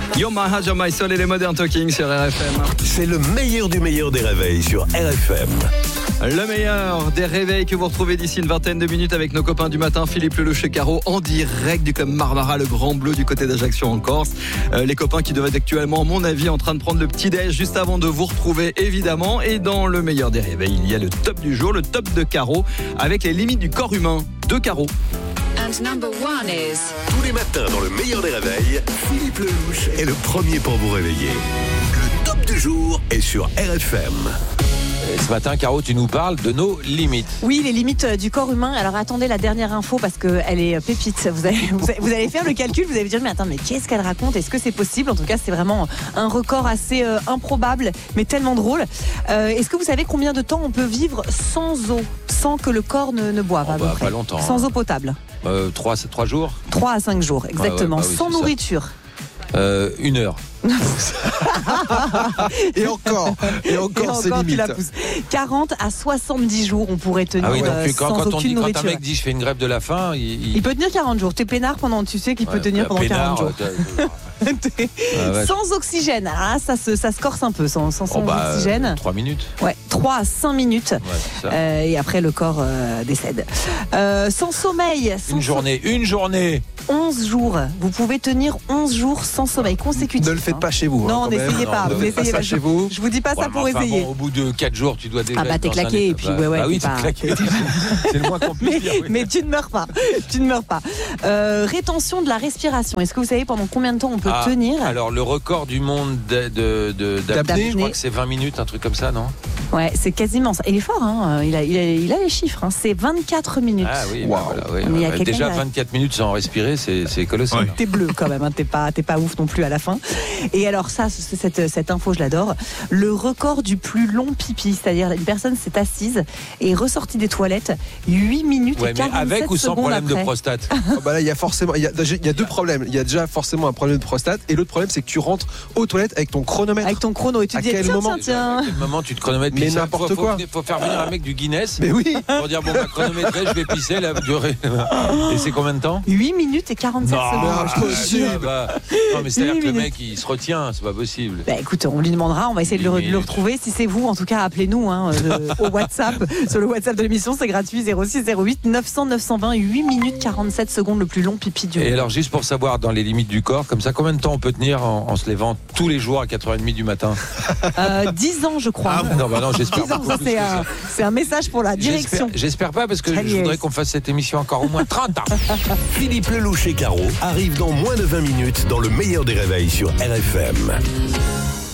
You're My Heart, You're My Soul et les Modern Talking sur RFM. C'est le meilleur du meilleur des réveils sur RFM. Le meilleur des réveils que vous retrouvez d'ici une vingtaine de minutes avec nos copains du matin, Philippe Lelouch et Caro, en direct du Club Marmara, le Grand Bleu du côté d'Ajaccio en Corse. Les copains qui doivent être actuellement, à mon avis, en train de prendre le petit-déj juste avant de vous retrouver, évidemment. Et dans le meilleur des réveils, il y a le top du jour, le top de Caro, avec les limites du corps humain de Caro. And number one is... Tous les matins dans le meilleur des réveils, Philippe Lelouch est le premier pour vous réveiller. Le top du jour est sur RFM. Ce matin, Caro, tu nous parles de nos limites. Oui, les limites du corps humain. Alors attendez la dernière info parce qu'elle est pépite. Vous allez faire le calcul, vous allez vous dire mais attends, mais qu'est-ce qu'elle raconte? Est-ce que c'est possible? En tout cas, c'est vraiment un record assez improbable, mais tellement drôle. Est-ce que vous savez combien de temps on peut vivre sans eau, sans que le corps ne boive à peu près? Pas longtemps. Sans eau potable. 3 jours 3 à 5 jours, exactement. Ouais, oui, sans nourriture. 1 heure. Et encore, c'est limite. 40 à 70 jours, on pourrait tenir sans aucune nourriture. Quand un mec dit je fais une grève de la faim, il peut tenir 40 jours. T'es peinard pendant, tu sais qu'il peut tenir pendant 40 jours. Sans oxygène, alors là, ça se corse un peu. Sans oxygène. 3 minutes. Ouais, 3 à 5 minutes. Et après, le corps décède. Sans sommeil. Une journée. 11 jours. Vous pouvez tenir 11 jours sans sommeil consécutif. Ne le faites pas chez vous. Non, n'essayez pas. Ne faites pas ça chez vous. Je vous dis pas ça pour essayer. Au bout de 4 jours, tu dois déjà. Ah bah t'es claqué et puis ouais. Ah oui, t'es claqué. C'est le moins qu'on puisse dire. Mais tu ne meurs pas. Rétention de la respiration. Est-ce que vous savez pendant combien de temps on peut tenir? Alors le record du monde d'apnée, je crois que c'est 20 minutes, un truc comme ça, non? Ouais, c'est quasiment ça. Il est fort, hein. Il a les chiffres. Hein. C'est 24 minutes. Ah oui, wow. Voilà, oui. Déjà 24 minutes sans respirer, c'est colossal. Ouais. T'es bleu quand même, hein. T'es pas ouf non plus à la fin. Et alors ça, cette info, je l'adore. Le record du plus long pipi, c'est-à-dire une personne s'est assise et est ressortie des toilettes 8 minutes et 47 secondes avec ou sans problème après. de prostate? Là, il y a deux problèmes. Il y a déjà forcément un problème de prostate et l'autre problème, c'est que tu rentres aux toilettes avec ton chronomètre. Avec ton chrono et tu te dis tiens. À quel moment tu te chronomètres? Mais n'importe quoi. Faut faire venir un mec du Guinness. Mais oui. Pour dire chronométré, je vais pisser là. Et c'est combien de temps? 8 minutes et 47 secondes. Non, mais c'est-à-dire que le mec il se retient, c'est pas possible. Bah écoute, on lui demandera, on va essayer de le retrouver. Si c'est vous, en tout cas, appelez-nous au WhatsApp. Sur le WhatsApp de l'émission, c'est gratuit, 06 08 900 920, 8 minutes 47 secondes, le plus long pipi du monde. Et alors, juste pour savoir, dans les limites du corps, comme ça, combien de temps on peut tenir en se levant tous les jours à 4h30 du matin? 10 ans, je crois. Non, j'espère 10 ans, ça c'est un message pour la direction. J'espère pas, parce que je voudrais qu'on fasse cette émission encore au moins 30 ans. Philippe Lelouch et Caro arrivent dans moins de 20 minutes dans le meilleur des réveils sur RFM.